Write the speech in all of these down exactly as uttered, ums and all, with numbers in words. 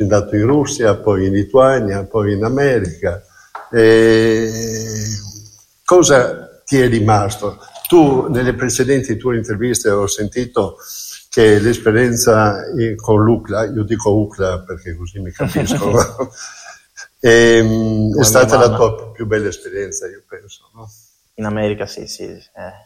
sei andato in Russia, poi in Lituania, poi in America. E cosa ti è rimasto? Tu, nelle precedenti tue interviste, ho sentito che l'esperienza con l'U C L A, io dico U C L A perché così mi capisco, è, è stata la tua più bella esperienza, io penso, no? In America, sì, sì. Eh.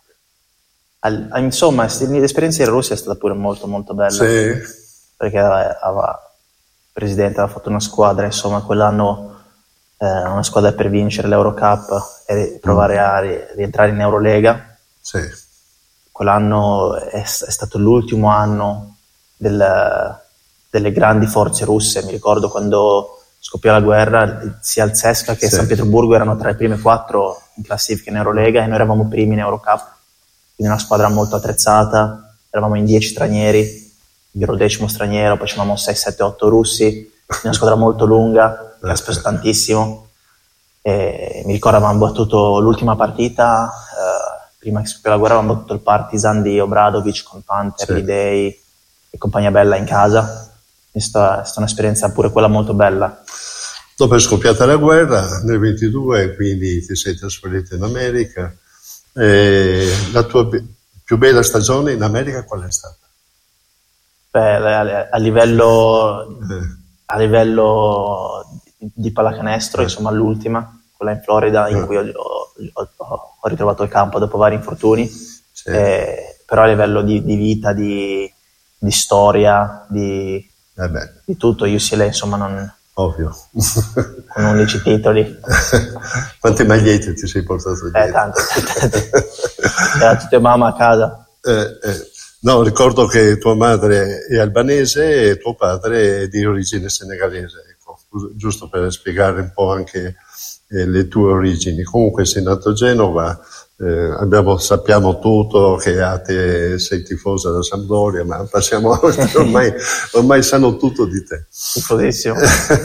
Al, insomma, l'esperienza in Russia è stata pure molto, molto bella. Sì. Perché aveva, il presidente aveva fatto una squadra, insomma, quell'anno eh, una squadra per vincere l'Eurocup e provare mm. a ri- rientrare in Eurolega. Sì. Quell'anno è, è stato l'ultimo anno del, delle grandi forze russe. Mi ricordo quando scoppiò la guerra, sia il C E S C A che sì. San Pietroburgo erano tra le prime quattro in classifica in Eurolega e noi eravamo primi in Eurocup. Quindi una squadra molto attrezzata, eravamo in dieci stranieri, io ero il decimo straniero, poi c'eravamo sei, sette, otto russi, una squadra molto lunga, che ha speso tantissimo. E mi ricordo avevamo battuto l'ultima partita, eh, prima che scoppiò la guerra avevamo battuto il Partizan di Obradovic con Panter, sì. Lidei e compagnia bella in casa. È stata, è stata un'esperienza pure quella molto bella. Dopo è scoppiata la guerra nel ventidue, quindi ti sei trasferito in America. E la tua più bella stagione in America qual è stata? Beh, a, a livello eh. a livello di pallacanestro, eh. insomma l'ultima, quella in Florida in eh. cui ho, ho, ho ritrovato il campo dopo vari infortuni, sì. eh, però a livello di, di vita, di, di storia, di, eh beh. di tutto, U C L A insomma non... Ovvio. Con undici titoli. Quante magliette ti sei portato dietro? Eh, tante, tante. Era tutte mamma a casa. Eh, eh. No, ricordo che tua madre è albanese e tuo padre è di origine senegalese, ecco, giusto per spiegare un po' anche eh, le tue origini. Comunque sei nato a Genova, eh, abbiamo, sappiamo tutto che a te sei tifosa da Sampdoria, ma passiamo ormai, ormai sanno tutto di te. Tifosissimo.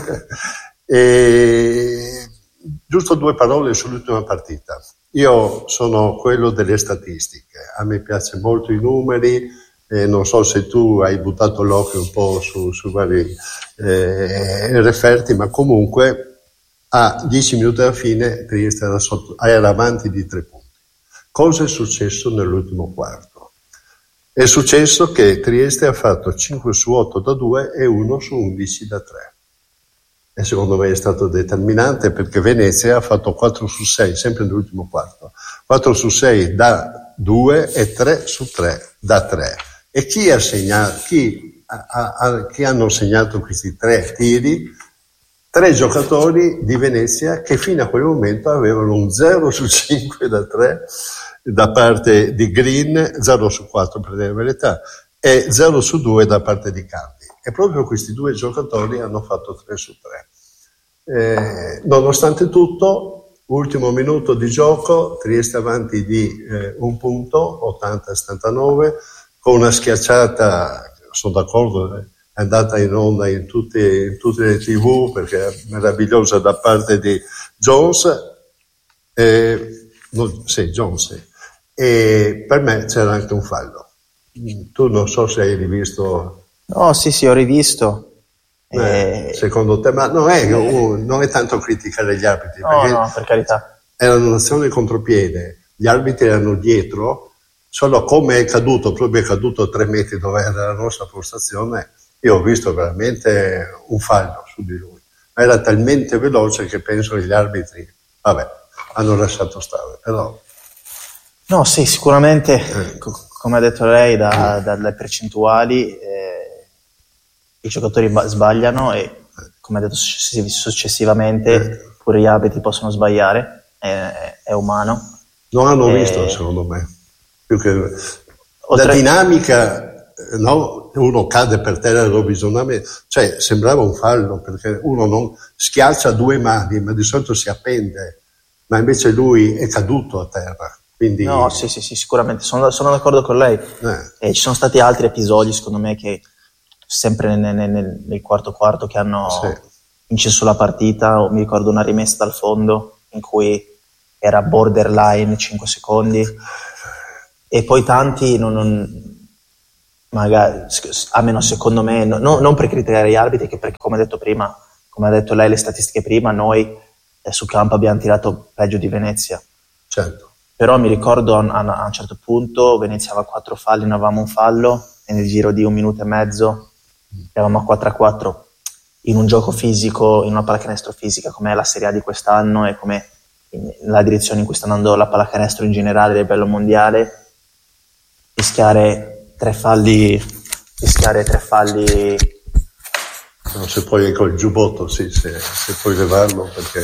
E, giusto due parole sull'ultima partita. Io sono quello delle statistiche, a me piace molto i numeri, eh, non so se tu hai buttato l'occhio un po' su, su vari eh, referti, ma comunque a dieci minuti dalla fine Trieste era, sotto, era avanti di tre punti. Cosa è successo nell'ultimo quarto? È successo che Trieste ha fatto cinque su otto da due e uno su undici da tre. E secondo me è stato determinante perché Venezia ha fatto quattro su sei, sempre nell'ultimo quarto. quattro su sei da due e tre su tre da tre. E chi ha segnato, chi, ha, ha, chi hanno segnato questi tre tiri? Tre giocatori di Venezia che fino a quel momento avevano un zero su cinque da tre da parte di Green, zero su quattro per dire la verità, e zero su due da parte di Cardi. E proprio questi due giocatori hanno fatto tre su tre. Eh, nonostante tutto, ultimo minuto di gioco, Trieste avanti di eh, un punto, ottanta a settantanove, con una schiacciata, sono d'accordo, è andata in onda in tutte, in tutte le tivù perché è meravigliosa da parte di Jones, eh, no, sì, Jones, sì. E per me c'era anche un fallo. Tu non so se hai rivisto. No, sì, sì, ho rivisto. Eh, secondo te, ma non è, non è tanto criticare gli arbitri, no, perché no, per carità. Era un'azione contropiede, gli arbitri erano dietro, solo come è caduto, proprio è caduto tre metri dove era la nostra postazione, io ho visto veramente un fallo su di lui, ma era talmente veloce che penso che gli arbitri, vabbè, hanno lasciato stare, però. No, sì, sicuramente, eh. co- come ha detto lei, da, dalle percentuali eh, i giocatori ba- sbagliano e, come ha detto successiv- successivamente, eh. pure gli arbitri possono sbagliare, è, è umano. Non hanno e... visto, secondo me, più che Oltre... la dinamica, no? Uno cade per terra provvisoriamente, cioè sembrava un fallo perché uno non schiaccia due mani, ma di solito si appende, ma invece lui è caduto a terra. Quindi... No, sì, sì, sì, sicuramente, sono, sono d'accordo con lei. Eh. E ci sono stati altri episodi, secondo me, che sempre nel, nel, nel quarto quarto che hanno sì. inciso la partita. Mi ricordo una rimessa dal fondo in cui era borderline cinque secondi e poi tanti non, non, magari, almeno secondo me, no, non per criticare gli arbitri, che perché come ha detto prima, come ha detto lei le statistiche prima, noi eh, su campo abbiamo tirato peggio di Venezia. Certo. Però mi ricordo a, a un certo punto Venezia aveva quattro falli, noi avevamo un fallo, e nel giro di un minuto e mezzo eravamo a quattro a quattro. In un gioco fisico, in una pallacanestro fisica come è la Serie A di quest'anno e come la direzione in cui sta andando la pallacanestro in generale a livello mondiale, rischiare tre falli rischiare tre falli no, se poi col giubbotto sì, se, se puoi levarlo perché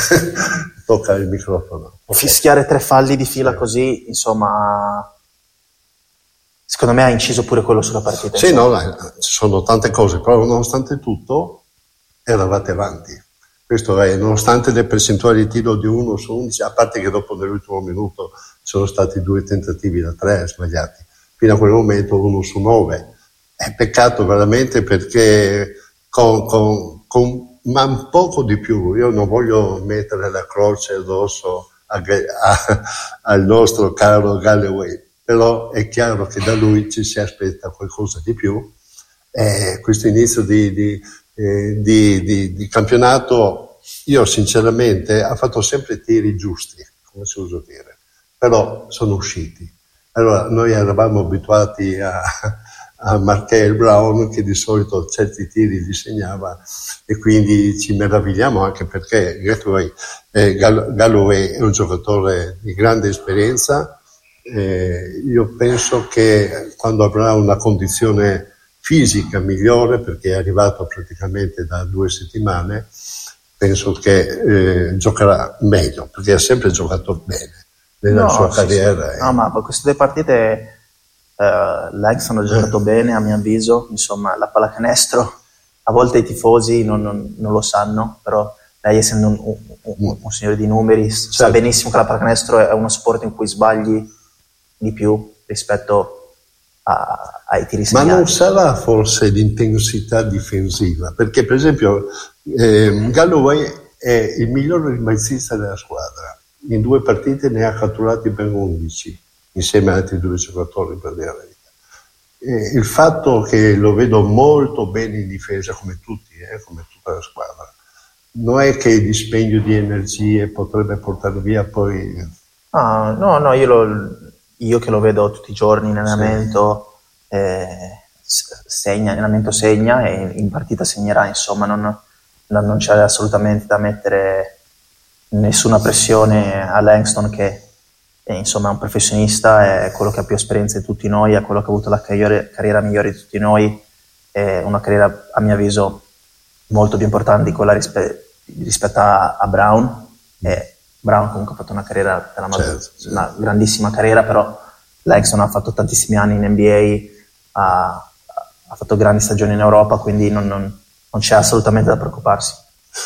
tocca il microfono, okay. Fischiare tre falli di fila, sì. Così insomma secondo me ha inciso pure quello sulla partita. Sì, no, ci sono tante cose, però nonostante tutto eravate avanti. Questo è, nonostante le percentuali di tiro di uno su undici, a parte che dopo nell'ultimo minuto sono stati due tentativi da tre sbagliati, fino a quel momento uno su nove. È peccato veramente perché con, con, con man poco di più, io non voglio mettere la croce addosso a, a, al nostro caro Galloway, però è chiaro che da lui ci si aspetta qualcosa di più. Eh, questo inizio di, di Eh, di, di, di campionato, io sinceramente ha fatto sempre tiri giusti, come si usa dire, però sono usciti. Allora noi eravamo abituati a, a Markel Brown che di solito certi tiri li segnava e quindi ci meravigliamo anche perché Galloway, eh, Galloway è un giocatore di grande esperienza. Eh, io penso che quando avrà una condizione fisica migliore, perché è arrivato praticamente da due settimane, penso che eh, giocherà meglio, perché ha sempre giocato bene nella no, sua sì, carriera. Sì. No, ma per queste due partite eh, Langston ha giocato eh. bene, a mio avviso. Insomma, la pallacanestro a volte i tifosi non, non, non lo sanno, però lei, essendo un, un, un, un signore di numeri, certo. Sa benissimo che la pallacanestro è uno sport in cui sbagli di più rispetto a, ai tiri segnati. Ma non sarà forse l'intensità difensiva? Perché per esempio eh, Galloway è il miglior rimbalzista della squadra, in due partite ne ha catturati ben undici insieme ad altri due giocatori, per dire la verità. Eh, il fatto che lo vedo molto bene in difesa, come tutti, eh, come tutta la squadra, non è che il dispendio di energie potrebbe portare via poi... Ah, no, no, io lo... Io che lo vedo tutti i giorni in allenamento, sì. eh, segna, in allenamento segna e in partita segnerà, insomma non, non, non c'è assolutamente da mettere nessuna pressione a Langston che è, insomma, è un professionista, è quello che ha più esperienza di tutti noi, è quello che ha avuto la carriera, carriera migliore di tutti noi, è una carriera a mio avviso molto più importante di quella rispe- rispetto a, a Brown. E, Brown comunque ha fatto una carriera della certo, certo. Una grandissima carriera, però Langston ha fatto tantissimi anni in N B A, ha, ha fatto grandi stagioni in Europa, quindi non, non, non c'è assolutamente da preoccuparsi.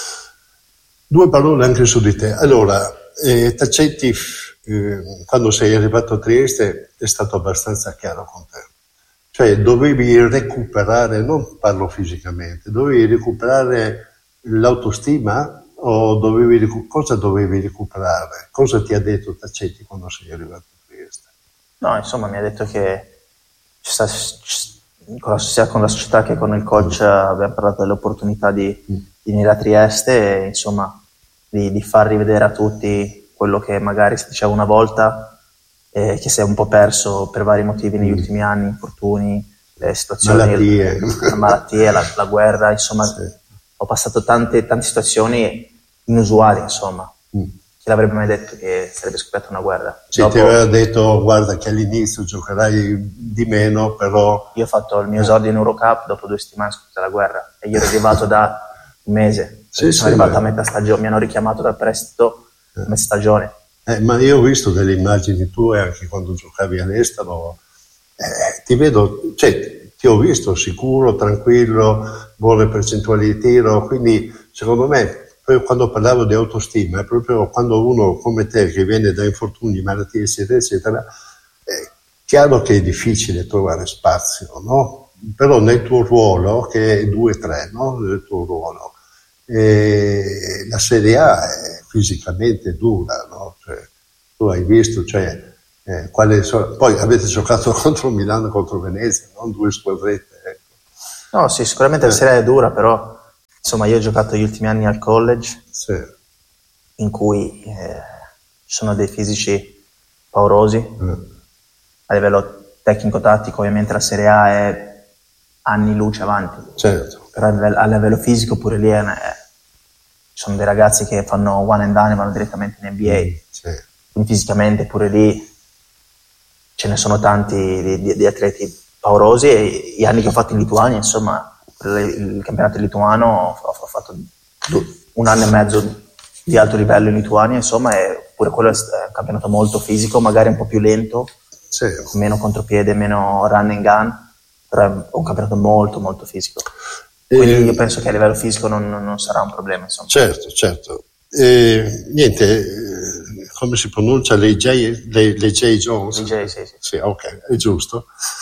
Due parole anche su di te. Allora, eh, Taccetti, eh, quando sei arrivato a Trieste è stato abbastanza chiaro con te. Cioè dovevi recuperare, non parlo fisicamente, dovevi recuperare l'autostima. O dovevi, cosa dovevi recuperare? Cosa ti ha detto Taccetti quando sei arrivato a Trieste? No, insomma, mi ha detto che ci sta, ci, sia con la società che con il coach mm. abbiamo parlato delle opportunità di, mm. di venire a Trieste e insomma di, di far rivedere a tutti quello che magari si diceva una volta e che si è un po' perso per vari motivi negli mm. ultimi anni, infortuni, le situazioni, malattie, le malattie la, la guerra, insomma. Sì. Ho passato tante, tante situazioni inusuali, insomma. Mm. Chi l'avrebbe mai detto che sarebbe scoppiata una guerra? Sì, dopo, ti aveva detto, guarda, che all'inizio giocherai di meno, però... Io ho fatto il mio esordio in Eurocup, dopo due settimane è scoppiata la guerra, e io ero arrivato da un mese. Sì, sono sì, arrivato beh. a metà stagione, mi hanno richiamato dal prestito a metà stagione. Eh, ma io ho visto delle immagini tue anche quando giocavi all'estero, eh, ti vedo, cioè... Ti ho visto sicuro, tranquillo, buone percentuali di tiro, quindi secondo me quando parlavo di autostima è proprio quando uno come te che viene da infortuni, malattie eccetera eccetera, è chiaro che è difficile trovare spazio, no? Però nel tuo ruolo, che è due tre, no? Nel tuo ruolo, e la Serie A è fisicamente dura, no? Cioè, tu hai visto, cioè Eh, quali so- poi avete giocato contro Milano, contro Venezia, non due squadrette. Ecco. No, sì, sicuramente eh. la serie è dura, però insomma io ho giocato gli ultimi anni al college, sì. in cui eh, ci sono dei fisici paurosi. Eh. A livello tecnico-tattico ovviamente la Serie A è anni luce avanti, certo. Però a livello, a livello fisico pure lì è, è, ci sono dei ragazzi che fanno one and done e vanno direttamente in N B A, mm, sì. Quindi fisicamente pure lì ce ne sono tanti di, di, di atleti paurosi, e gli anni che ho fatto in Lituania, insomma, il campionato lituano, ho, ho fatto un anno e mezzo di alto livello in Lituania, insomma, e pure quello è un campionato molto fisico, magari un po' più lento, sì. meno contropiede, meno run and gun, però è un campionato molto molto fisico. Quindi e... io penso che a livello fisico non, non sarà un problema, insomma. Certo, certo. E, niente, come si pronuncia? Le J, le, le J Jones? Le J, sì, sì. Sì, ok, è giusto.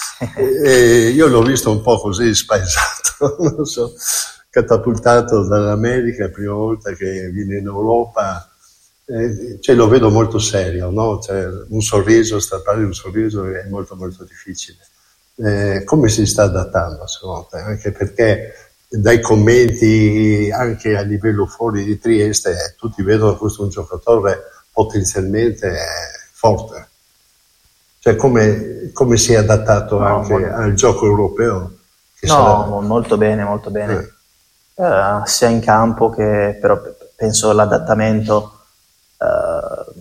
E io l'ho visto un po' così spaesato, non so, catapultato dall'America, prima volta che viene in Europa, eh, cioè lo vedo molto serio, no? Cioè, un sorriso, strappare un sorriso è molto molto difficile. Eh, come si sta adattando secondo te? Anche perché dai commenti anche a livello fuori di Trieste tutti vedono questo un giocatore potenzialmente forte, cioè come, come si è adattato no, anche molto... al gioco europeo? Che no, sarà... molto bene, molto bene, eh. Uh, sia in campo che però penso l'adattamento uh,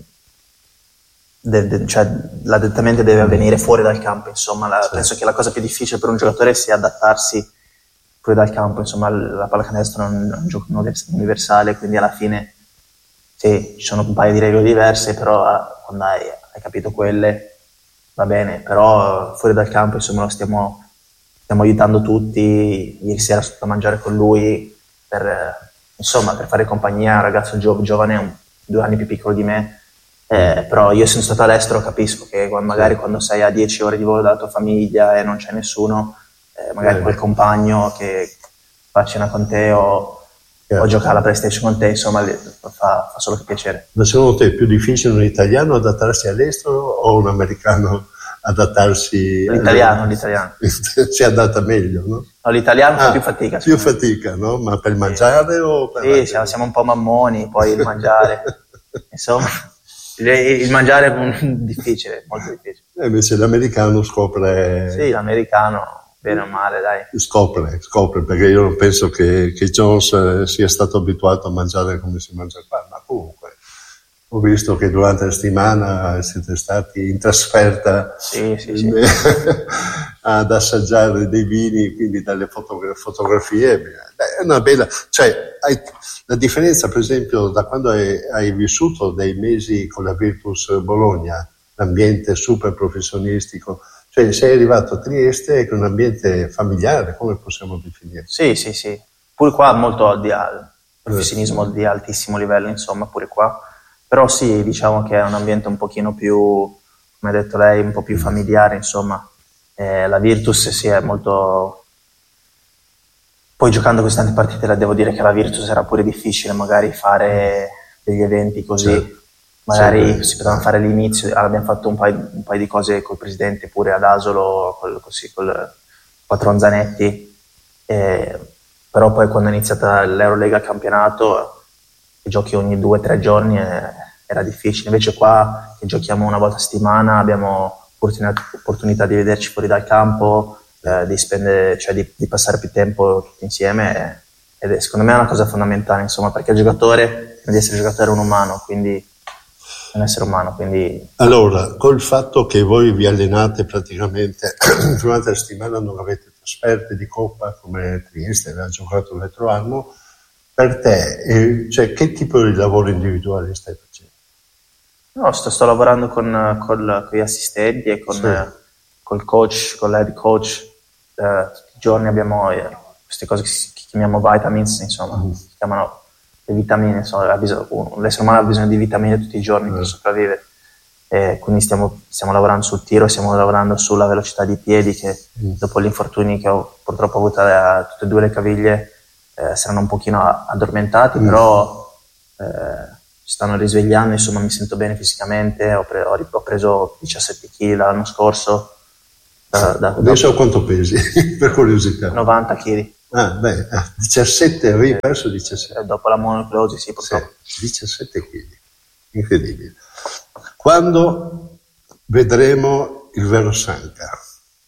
de, de, cioè l'adattamento deve avvenire fuori dal campo, insomma, la, sì. Penso che la cosa più difficile per un giocatore sia adattarsi fuori dal campo, insomma la pallacanestro non è un gioco universale, quindi alla fine sì, ci sono un paio di regole diverse, però quando hai, hai capito quelle va bene, però fuori dal campo insomma lo stiamo, stiamo aiutando tutti. Ieri sera sono stato a mangiare con lui per, insomma, per fare compagnia a un ragazzo gio- giovane, un, due anni più piccolo di me, eh, però io essendo stato all'estero capisco che magari quando sei a dieci ore di volo dalla tua famiglia e non c'è nessuno, Eh, magari quel compagno che fa cena con te o, yeah. o gioca alla PlayStation con te, insomma fa, fa solo che piacere. Ma secondo te è più difficile un italiano adattarsi all'estero o un americano adattarsi? L'italiano, alle... l'italiano. Si adatta meglio, no? No, l'italiano fa ah, più fatica. Più fatica, no? Ma per mangiare sì. o per... Sì, siamo, siamo un po' mammoni, poi il mangiare, insomma, il, il mangiare è difficile, molto difficile. E invece l'americano scopre... Sì, l'americano... bene o male, dai. Scopre, scopre, perché io non penso che, che Jones sia stato abituato a mangiare come si mangia qua, ma comunque ho visto che durante la settimana siete stati in trasferta sì, sì, sì. ad assaggiare dei vini, quindi dalle fotogra- fotografie. È una bella, cioè hai, la differenza per esempio da quando hai, hai vissuto dei mesi con la Virtus Bologna, l'ambiente super professionistico, cioè sei arrivato a Trieste con un ambiente familiare, come possiamo definire? Sì, sì, sì. Pure qua molto di al, professionismo di altissimo livello, insomma, pure qua. Però sì, diciamo che è un ambiente un pochino più, come ha detto lei, un po' più familiare, insomma. Eh, la Virtus sì è molto... Poi giocando queste tante partite la devo dire che la Virtus era pure difficile magari fare degli eventi così. Certo. Magari sì, si potevano fare all'inizio, abbiamo fatto un paio, un paio di cose col presidente pure ad Asolo, col, così, col patron Zanetti, eh, però poi quando è iniziata l'Eurolega al campionato, che giochi ogni due o tre giorni, eh, era difficile. Invece qua, che giochiamo una volta a settimana, abbiamo opportunità di vederci fuori dal campo, eh, di, spendere, cioè di, di passare più tempo tutti insieme, ed è, secondo me è una cosa fondamentale, insomma, perché il giocatore, prima di essere giocatore, è un umano, quindi un essere umano, quindi... Allora, col fatto che voi vi allenate praticamente durante la settimana, non avete trasferte di Coppa come Trieste aveva giocato l'altro anno, per te, eh, cioè, che tipo di lavoro individuale stai facendo? No, sto, sto lavorando con, col, con gli assistenti e con, sì. eh, col coach, con l'head coach. Eh, tutti i giorni abbiamo eh, queste cose che, si, che chiamiamo vitamins, insomma, mm. si chiamano le vitamine, insomma, ha bisogno, l'essere umano ha bisogno di vitamine tutti i giorni mm. per sopravvivere. E quindi stiamo, stiamo lavorando sul tiro, stiamo lavorando sulla velocità di piedi, che mm. dopo gli infortuni che ho purtroppo avuto a tutte e due le caviglie eh, saranno un pochino addormentati, mm. però eh, stanno risvegliando, insomma mi sento bene fisicamente, ho, pre- ho preso diciassette chili l'anno scorso. Da, da, Adesso da... quanto pesi? Per curiosità. novanta chili. Ah, beh, diciassette, avevi perso diciassette. Eh, dopo la mononucleosi, sì, purtroppo. Sì, diciassette chili, incredibile. Quando vedremo il vero Shankar?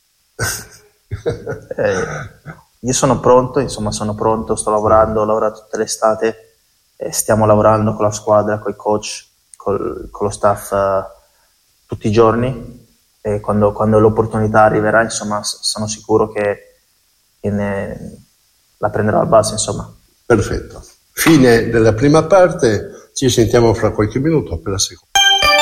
eh, io sono pronto, insomma sono pronto, sto lavorando, ho lavorato tutta l'estate. E stiamo lavorando con la squadra, con i coach, col, con lo staff uh, tutti i giorni, e quando, quando l'opportunità arriverà, insomma, s- sono sicuro che, che ne, la prenderò al basso, insomma. Perfetto. Fine della prima parte, ci sentiamo fra qualche minuto per la seconda.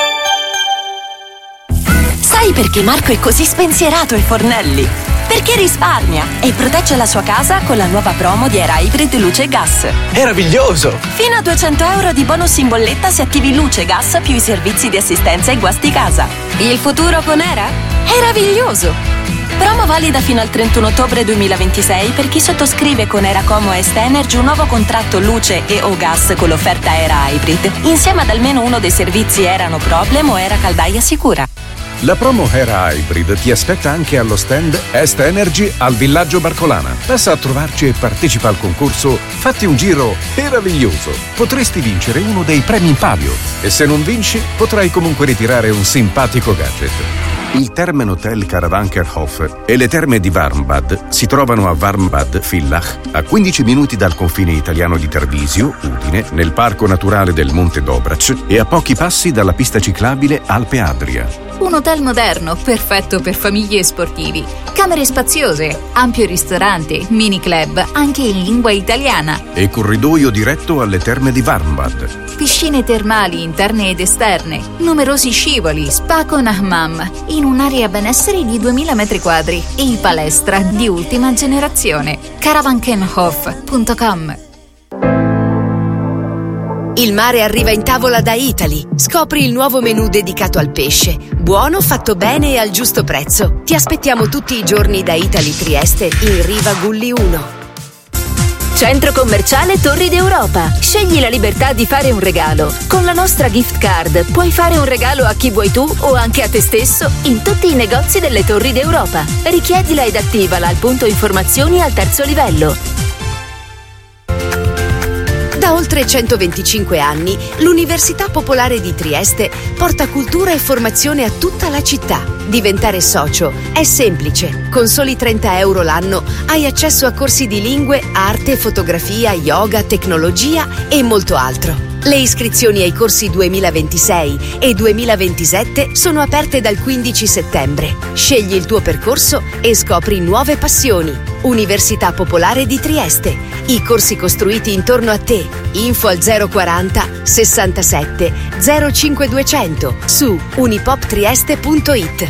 Sai perché Marco è così spensierato ai fornelli? Perché risparmia e protegge la sua casa con la nuova promo di Era Hybrid Luce e Gas. Meraviglioso! Fino a duecento euro di bonus in bolletta se attivi Luce e Gas più i servizi di assistenza ai guasti casa. Il futuro con Era? Meraviglioso! Promo valida fino al trentuno ottobre duemilaventisei per chi sottoscrive con Eracomo Est Energy un nuovo contratto luce e o gas con l'offerta Era Hybrid, insieme ad almeno uno dei servizi Era No Problem o Era Caldaia Sicura. La promo Era Hybrid ti aspetta anche allo stand Est Energy al Villaggio Barcolana. Passa a trovarci e partecipa al concorso Fatti un giro meraviglioso. Potresti vincere uno dei premi in palio e se non vinci potrai comunque ritirare un simpatico gadget. Il Termen Hotel Karawankerhof e le terme di Warmbad si trovano a Warmbad Villach, a quindici minuti dal confine italiano di Tarvisio, Udine, nel Parco Naturale del Monte Dobrac e a pochi passi dalla pista ciclabile Alpe Adria. Un hotel moderno, perfetto per famiglie e sportivi. Camere spaziose, ampio ristorante, mini club, anche in lingua italiana. E corridoio diretto alle terme di Warmbad. Piscine termali interne ed esterne, numerosi scivoli, spa con hammam, in un'area benessere di duemila metri quadri e palestra di ultima generazione. caravankenhof punto com. Il mare arriva in tavola da Italy. Scopri il nuovo menù dedicato al pesce. Buono, fatto bene e al giusto prezzo. Ti aspettiamo tutti i giorni da Italy Trieste in Riva Gulli uno. Centro commerciale Torri d'Europa. Scegli la libertà di fare un regalo. Con la nostra gift card puoi fare un regalo a chi vuoi tu o anche a te stesso in tutti i negozi delle Torri d'Europa. Richiedila ed attivala al punto informazioni al terzo livello. Da oltre centoventicinque anni, l'Università Popolare di Trieste porta cultura e formazione a tutta la città. Diventare socio è semplice. Con soli trenta euro l'anno hai accesso a corsi di lingue, arte, fotografia, yoga, tecnologia e molto altro. Le iscrizioni ai corsi duemilaventisei e duemilaventisette sono aperte dal quindici settembre. Scegli il tuo percorso e scopri nuove passioni. Università Popolare di Trieste. I corsi costruiti intorno a te. Info al zero quaranta sessantasette zero cinque duecento su unipoptrieste punto it.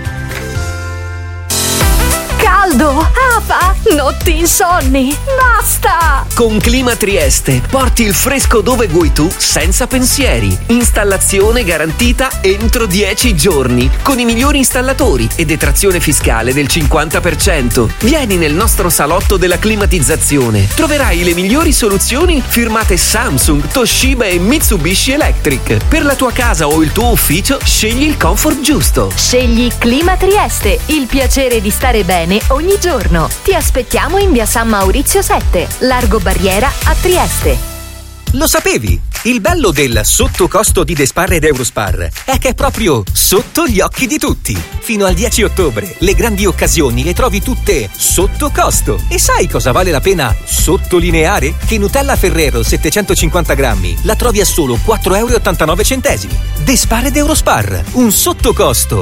Caldo, afa, notti insonni, basta! Con Clima Trieste porti il fresco dove vuoi tu senza pensieri. Installazione garantita entro dieci giorni con i migliori installatori e detrazione fiscale del cinquanta per cento. Vieni nel nostro salotto della climatizzazione. Troverai le migliori soluzioni firmate Samsung, Toshiba e Mitsubishi Electric. Per la tua casa o il tuo ufficio scegli il comfort giusto. Scegli Clima Trieste, il piacere di stare bene ogni giorno. Ti aspettiamo in via San Maurizio sette, Largo Barriera a Trieste. Lo sapevi? Il bello del sottocosto di Despar ed Eurospar è che è proprio sotto gli occhi di tutti. Fino al dieci ottobre le grandi occasioni le trovi tutte sotto costo. E sai cosa vale la pena sottolineare? Che Nutella Ferrero settecentocinquanta grammi la trovi a solo quattro e ottantanove centesimi. Despar ed Eurospar, un sottocosto